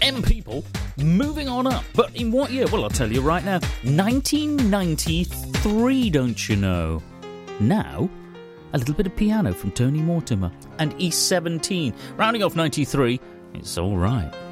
Them people moving on up. But in what year? Well, I'll tell you right now. 1993, don't you know? Now, a little bit of piano from Tony Mortimer and East 17. Rounding off 93, it's all right.